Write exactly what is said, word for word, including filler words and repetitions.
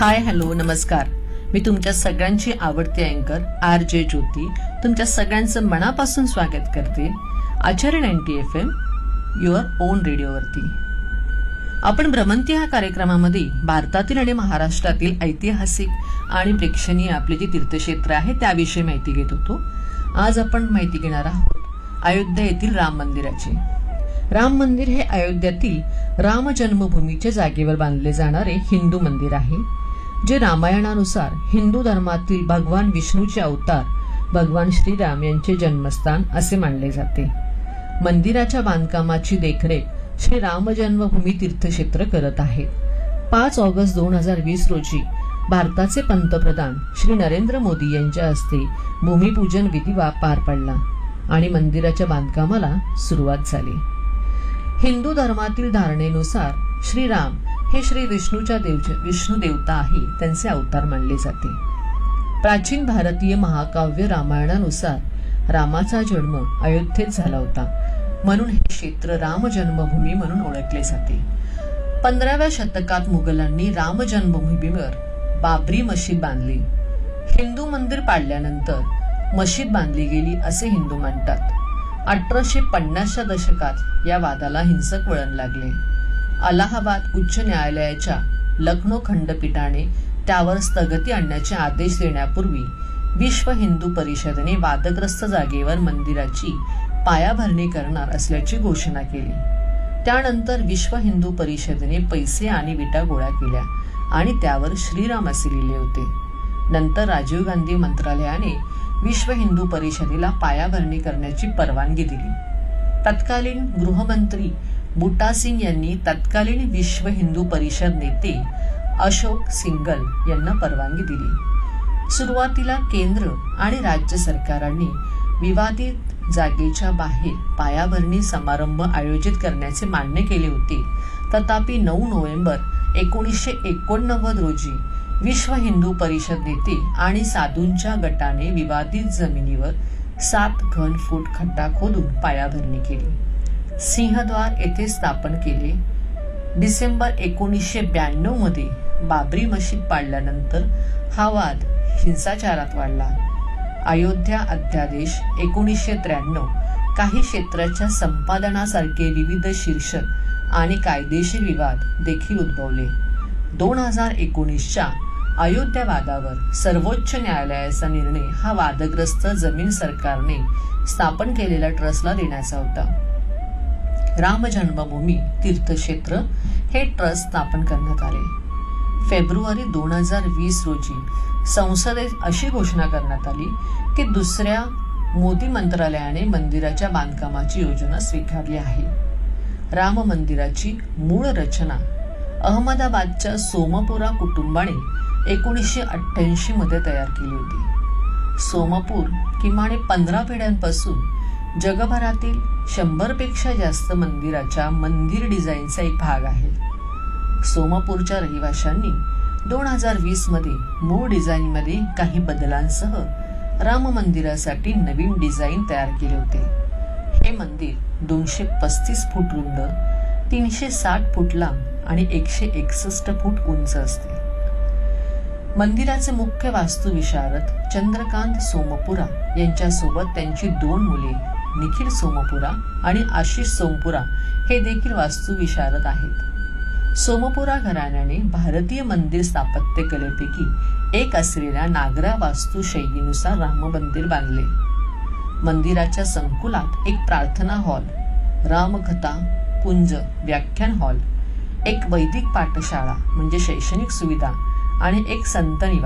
Hi hello नमस्कार. मी तुमच्या सगळ्यांची आवडती अँकर आर जे ज्योती तुमच्या सगळ्यांचं मनापासून स्वागत करते आचार्य ninety F am your on रेडिओवरती. आपण भ्रमंती या कार्यक्रमामध्ये भारतातील आणि महाराष्ट्रातील ऐतिहासिक आणि प्रेक्षणीय आपले जे तीर्थक्षेत्र आहे त्याविषयी माहिती घेत होतो. आज आपण माहिती घेणार आहोत अयोध्या येथील राम मंदिराची. राम मंदिर हे अयोध्यातील राम जन्मभूमीच्या जागेवर बांधले जाणारे हिंदू मंदिर आहे, जे रामायणानुसार हिंदू धर्मातील भगवान विष्णूचे अवतार भगवान श्रीराम यांचे जन्मस्थान असे मानले जाते. मंदिराच्या बांधकामाची देखरेख श्री राम जन्मभूमी तीर्थक्षेत्र करत आहेत. पाच ऑगस्ट दोन हजार वीस रोजी भारताचे पंतप्रधान श्री नरेंद्र मोदी यांच्या हस्ते भूमिपूजन विधी पार पडला आणि मंदिराच्या बांधकामाला सुरुवात झाली. हिंदू धर्मातील धारणेनुसार श्रीराम हे श्री विष्णूच्या देव विष्णू देवता आहे, त्यांचे अवतार मानले जाते. प्राचीन भारतीय महाकाव्य रामायणानुसार रामाचा जन्म अयोध्येत झाला होता, म्हणून हे क्षेत्र राम जन्मभूमी म्हणून ओळखले जाते. पंधराव्या शतकात मुघलांनी राम जन्मभूमीवर बाबरी मशीद बांधली. हिंदू मंदिर पाडल्यानंतर मशीद बांधली गेली असे हिंदू मानतात. अठराशे पन्नासच्या दशकात या वादाला हिंसक वळण लागले. अलाहाबाद उच्च न्यायालयाच्या लखनौ खंडपीठाने त्यावर स्थगिती आणण्याचे आदेश देण्यापूर्वी विश्व हिंदू परिषदेने वादग्रस्त जागेवर मंदिराची पायाभरणी करणार असल्याची घोषणा केली. त्यानंतर विश्व हिंदू परिषदेने पैसे आणि विटा गोळा केल्या आणि त्यावर श्रीराम असे लिहिले होते. नंतर राजीव गांधी मंत्रालयाने विश्व हिंदू परिषदेला पायाभरणी करण्याची परवानगी दिली. तत्कालीन गृहमंत्री बूटा सिंग यांनी तत्कालीन विश्व हिंदू परिषद नेते अशोक सिंगल यांना परवानगी दिली. सुरुवातीला केंद्र आणि राज्य सरकारांनी विवादित जागेच्या बाहेर पायाभरणी समारंभ आयोजित करण्याचे मान्य केले होते. तथापि नऊ नोव्हेंबर एकोणीसशे एकोणनव्वद रोजी विश्व हिंदू परिषद नेते आणि साधूंच्या गटाने विवादित जमिनीवर सात घन फूट खड्डा खोदून पायाभरणी केली. सिंहद्वार येथे स्थापन केले. डिसेंबर एकोणीसशे ब्याण्णव मध्ये बाबरी मशीद पाडल्यानंतर हा वाद हिंसाचारात वाढला. अयोध्या अध्यादेश एकोणीसशे त्र्याण्णव काही क्षेत्राच्या संपादनासारखे विविध शीर्षक आणि कायदेशीर विवाद देखील उद्भवले. दोन हजार एकोणीसच्या अयोध्या वादावर सर्वोच्च न्यायालयाचा निर्णय हा वादग्रस्त जमीन सरकारने स्थापन केलेल्या ट्रस्टला देण्याचा होता. राम जन्मभूमी तीर्थक्षेत्र हे ट्रस्ट स्थापन करण्यात आले. फेब्रुवारी दोन हजार वीस रोजी संसदेत अशी घोषणा करण्यात आली की दुसऱ्या मोदी मंत्रालयाने मंदिराच्या बांधकामाची योजना स्वीकारली आहे. राम मंदिराची मूळ रचना अहमदाबादच्या सोमपुरा कुटुंबाने एकोणीसशे अठ्ठ्याऐंशी मध्ये तयार केली होती. सोमपूर किमान पंधरा पिढ्यांपासून जगभरातील शंभर पेक्षा जास्त मंदिराच्या मंदिर डिझाईनचा एक भाग आहे. सोमपूरच्या रहिवाशांनी दोन हजार वीस मध्ये मूळ डिझाईन मध्ये काही बदलांसह राम मंदिरासाठी नवीन डिझाईन तयार केले होते. हे मंदिर दोनशे पस्तीस फूट रुंद, तीनशे साठ फूट लांब आणि एकशे एकसष्ट फूट उंच असते. मंदिराचे मुख्य वास्तुविशारद चंद्रकांत सोमपुरा यांच्यासोबत त्यांची दोन मुले निखिल सोमपुरा आणि आशिष सोमपुरा हे देखील वास्तुविशारद आहेत. सोमपुरा घराण्याने भारतीय मंदिर स्थापत्य कलेपैकी एक असलेल्या नागरा वास्तुशैलीनुसार राम मंदिर बांधले. मंदिराच्या संकुलात एक प्रार्थना हॉल, रामकथा कुंज, व्याख्यान हॉल, एक वैदिक पाठशाळा म्हणजे शैक्षणिक सुविधा आणि एक संत निवास